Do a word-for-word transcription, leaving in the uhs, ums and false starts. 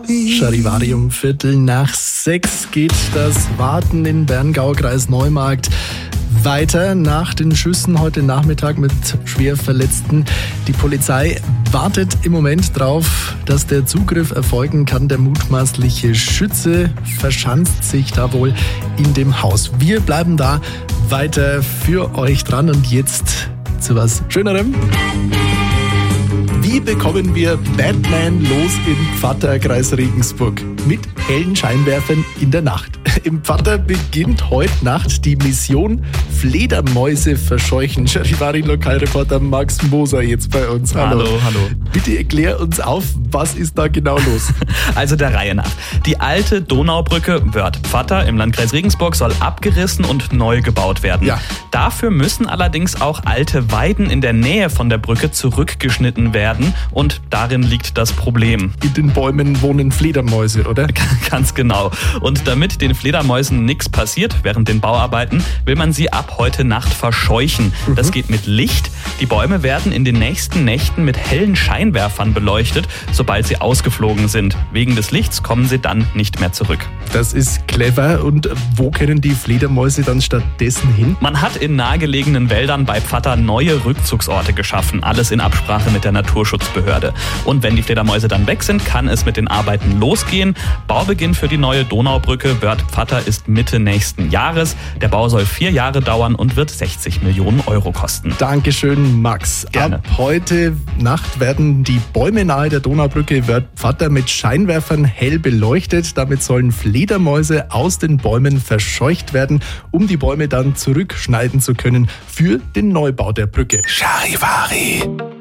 Charivari, um Viertel nach sechs geht das Warten in Berngau, Kreis Neumarkt weiter nach den Schüssen heute Nachmittag mit schwer Verletzten. Die Polizei wartet im Moment drauf, dass der Zugriff erfolgen kann. Der mutmaßliche Schütze verschanzt sich da wohl in dem Haus. Wir bleiben da weiter für euch dran und jetzt zu was Schönerem. Wie bekommen wir Batman los im Pfatter, Kreis Regensburg? Mit hellen Scheinwerfern in der Nacht. Im Pfatter beginnt heute Nacht die Mission Fledermäuse verscheuchen. Charivari-Lokalreporter Max Moser jetzt bei uns. Hallo. hallo, hallo. Bitte erklär uns auf, was ist da genau los? Also der Reihe nach. Die alte Donaubrücke Wörth-Pfatter im Landkreis Regensburg soll abgerissen und neu gebaut werden. Ja. Dafür müssen allerdings auch alte Weiden in der Nähe von der Brücke zurückgeschnitten werden und darin liegt das Problem. In den Bäumen wohnen Fledermäuse, oder? Ganz genau. Und damit den Fledermäusen nichts passiert während den Bauarbeiten, will man sie ab heute Nacht verscheuchen. Mhm. Das geht mit Licht. Die Bäume werden in den nächsten Nächten mit hellen Scheinwerfern beleuchtet, sobald sie ausgeflogen sind. Wegen des Lichts kommen sie dann nicht mehr zurück. Das ist clever. Und wo können die Fledermäuse dann stattdessen hin? Man hat in nahegelegenen Wäldern bei Pfatter neue Rückzugsorte geschaffen. Alles in Absprache mit der Naturschutzbehörde. Und wenn die Fledermäuse dann weg sind, kann es mit den Arbeiten losgehen. Baubeginn für die neue Donaubrücke Wörth-Pfatter ist Mitte nächsten Jahres. Der Bau soll vier Jahre dauern und wird sechzig Millionen Euro kosten. Dankeschön, Max. Gerne. Ab heute Nacht werden die Bäume nahe der Donaubrücke Wörth-Pfatter mit Scheinwerfern hell beleuchtet. Damit sollen Fledermäuse aus den Bäumen verscheucht werden, um die Bäume dann zurückschneiden zu können für den Neubau der Brücke. Charivari.